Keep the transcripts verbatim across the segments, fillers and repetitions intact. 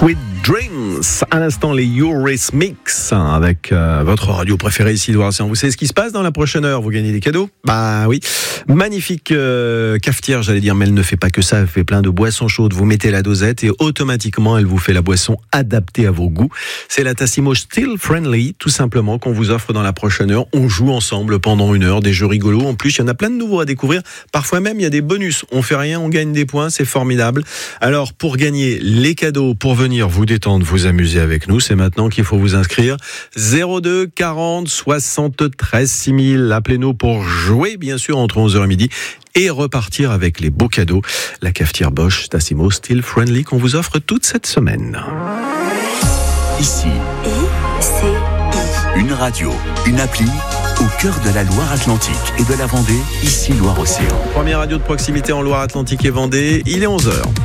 Sweet Dreams. À l'instant, les Eurythmics avec euh, votre radio préférée ici, Loire-Océan. Vous savez ce qui se passe dans la prochaine heure? Vous gagnez des cadeaux? Bah oui. Magnifique euh, cafetière, j'allais dire, mais elle ne fait pas que ça. Elle fait plein de boissons chaudes. Vous mettez la dosette et automatiquement, elle vous fait la boisson adaptée à vos goûts. C'est la Tassimo Still Friendly, tout simplement, qu'on vous offre dans la prochaine heure. On joue ensemble pendant une heure, des jeux rigolos. En plus, il y en a plein de nouveaux à découvrir. Parfois même, il y a des bonus. On fait rien, on gagne des points. C'est formidable. Alors, pour gagner les cadeaux, pour venir vous détendre, vous amuser avec nous, c'est maintenant qu'il faut vous inscrire. zéro deux quarante soixante-treize six mille. Appelez-nous pour jouer, bien sûr, entre onze heures et midi et repartir avec les beaux cadeaux. La cafetière Bosch Tassimo Still Friendly qu'on vous offre toute cette semaine. Ici, I C I. une radio, une appli au cœur de la Loire-Atlantique et de la Vendée, ici Loire-Océan. Première radio de proximité en Loire-Atlantique et Vendée, il est onze heures.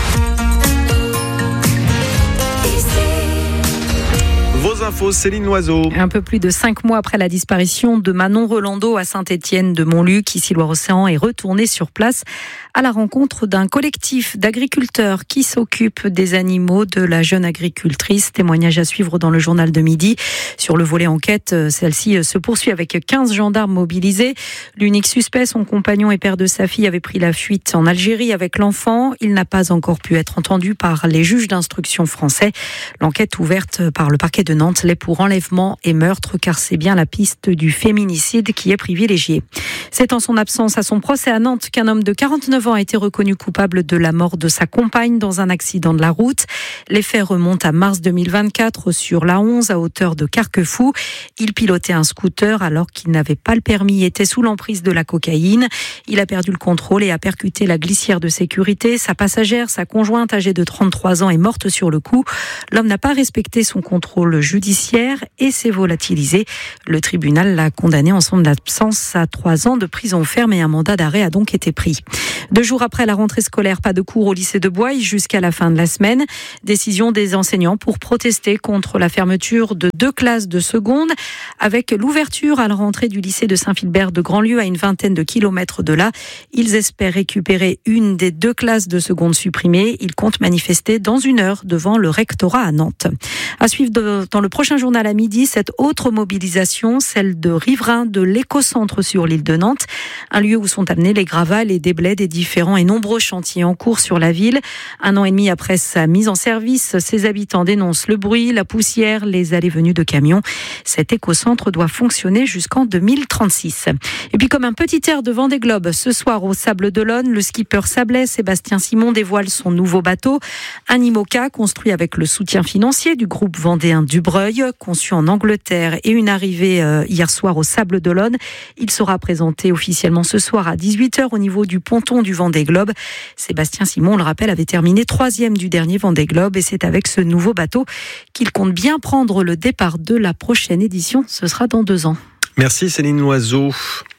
Vos infos, Céline Loiseau. Un peu plus de cinq mois après la disparition de Manon Rolando à Saint-Étienne de Montluc, ici Loire-Océan est retourné sur place à la rencontre d'un collectif d'agriculteurs qui s'occupe des animaux de la jeune agricultrice. Témoignage à suivre dans le journal de midi. Sur le volet enquête, celle-ci se poursuit avec quinze gendarmes mobilisés. L'unique suspect, son compagnon et père de sa fille, avait pris la fuite en Algérie avec l'enfant. Il n'a pas encore pu être entendu par les juges d'instruction français. L'enquête ouverte par le parquet de Nantes l'est pour enlèvement et meurtre, car c'est bien la piste du féminicide qui est privilégiée. C'est en son absence à son procès à Nantes qu'un homme de quarante-neuf ans a été reconnu coupable de la mort de sa compagne dans un accident de la route. Les faits remontent à mars deux mille vingt-quatre sur l'A onze à hauteur de Carquefou. Il pilotait un scooter alors qu'il n'avait pas le permis, était sous l'emprise de la cocaïne. Il a perdu le contrôle et a percuté la glissière de sécurité. Sa passagère, sa conjointe âgée de trente-trois ans, est morte sur le coup. L'homme n'a pas respecté son contrôle judiciaire et s'est volatilisé. Le tribunal l'a condamné en son absence à trois ans de prison ferme et un mandat d'arrêt a donc été pris. Deux jours après la rentrée scolaire, pas de cours au lycée de Boye jusqu'à la fin de la semaine. Décision des enseignants pour protester contre la fermeture de deux classes de seconde, avec l'ouverture à la rentrée du lycée de Saint-Philbert de Grandlieu à une vingtaine de kilomètres de là. Ils espèrent récupérer une des deux classes de seconde supprimées. Ils comptent manifester dans une heure devant le rectorat à Nantes. À suivre de, dans le prochain journal à midi, cette autre mobilisation, celle de riverains de l'écocentre sur l'île de Nantes, un lieu où sont amenés les gravats, et déblais des différents et nombreux chantiers en cours sur la ville. Un an et demi après sa mise en service, ses habitants dénoncent le bruit, la poussière, les allées-venues de camions. Cet écocentre doit fonctionner jusqu'en deux mille trente-six. Et puis comme un petit air de Vendée Globe, ce soir au Sable d'Olonne, le skipper sablais Sébastien Simon dévoile son nouveau bateau, un IMOCA construit avec le soutien financier du groupe vendéen Dubreuil, conçu en Angleterre, et une arrivée euh, hier soir au Sable d'Olonne. Il sera présenté officiellement ce soir à dix-huit heures au niveau du ponton du Vendée Globe. Sébastien Simon, on le rappelle, avait terminé troisième du dernier Vendée Globe et c'est avec ce nouveau bateau qu'il compte bien prendre le départ de la prochaine édition. Ce sera dans deux ans. Merci Céline Loiseau.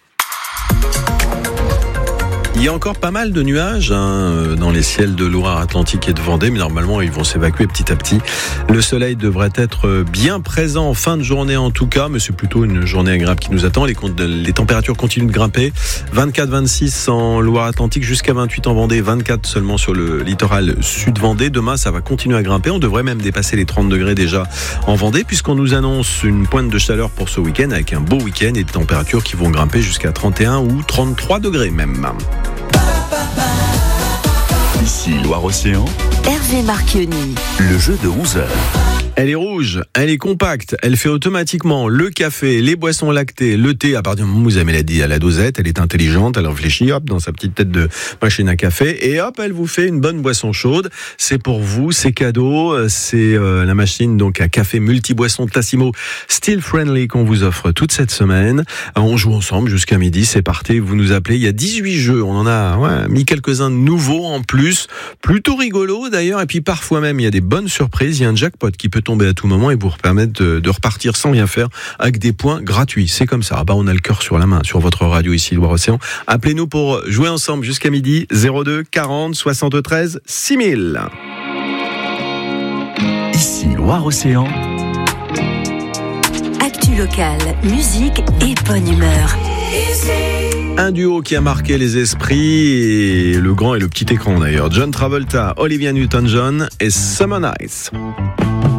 Il y a encore pas mal de nuages hein, dans les ciels de Loire-Atlantique et de Vendée, mais normalement ils vont s'évacuer petit à petit. Le soleil devrait être bien présent en fin de journée en tout cas, mais c'est plutôt une journée agréable qui nous attend. Les, les températures continuent de grimper, vingt-quatre vingt-six en Loire-Atlantique jusqu'à vingt-huit en Vendée, vingt-quatre seulement sur le littoral sud Vendée. Demain ça va continuer à grimper, on devrait même dépasser les trente degrés déjà en Vendée, puisqu'on nous annonce une pointe de chaleur pour ce week-end avec un beau week-end et des températures qui vont grimper jusqu'à trente et un ou trente-trois degrés même. Ici Loire-Océan, Hervé Marchioni. le jeu de onze heures. Elle est rouge, elle est compacte, elle fait automatiquement le café, les boissons lactées, le thé. À partir du moment où vous avez la, à la dosette, elle est intelligente, elle réfléchit hop, dans sa petite tête de machine à café et hop, elle vous fait une bonne boisson chaude. C'est pour vous, c'est cadeau, c'est euh, la machine donc à café multi-boisson Tassimo Still Friendly qu'on vous offre toute cette semaine. On joue ensemble jusqu'à midi, c'est parti, vous nous appelez. Il y a dix-huit jeux, on en a ouais, mis quelques-uns de nouveaux en plus, plutôt rigolo d'ailleurs, et puis parfois même il y a des bonnes surprises, il y a un jackpot qui peut tomber à tout moment et vous permettre de, de repartir sans rien faire avec des points gratuits. C'est comme ça. Ah bah on a le cœur sur la main sur votre radio ici Loire-Océan. Appelez-nous pour jouer ensemble jusqu'à midi. zéro deux quarante soixante-treize six mille. Ici Loire-Océan. Actu locale, musique et bonne humeur. Un duo qui a marqué les esprits, et le grand et le petit écran d'ailleurs. John Travolta, Olivia Newton-John et Summer Nights.